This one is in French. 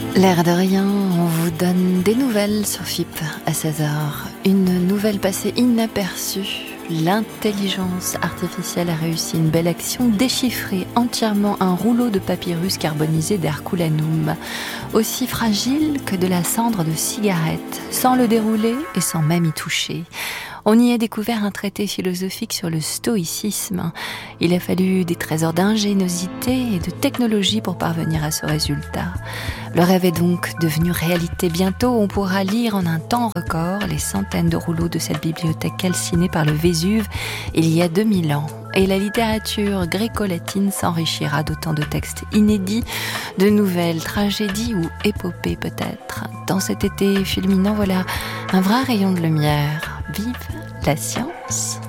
L'air de rien, on vous donne des nouvelles sur FIP à 16h. Une nouvelle passée inaperçue. L'intelligence artificielle a réussi une belle action, déchiffrer entièrement un rouleau de papyrus carbonisé d'Herculanum, aussi fragile que de la cendre de cigarette, sans le dérouler et sans même y toucher. On y a découvert un traité philosophique sur le stoïcisme. Il a fallu des trésors d'ingéniosité et de technologie pour parvenir à ce résultat. Le rêve est donc devenu réalité. Bientôt, on pourra lire en un temps record les centaines de rouleaux de cette bibliothèque calcinée par le Vésuve il y a 2000 ans. Et la littérature gréco-latine s'enrichira d'autant de textes inédits, de nouvelles tragédies ou épopées peut-être. Dans cet été fulminant, voilà un vrai rayon de lumière. Vive la science!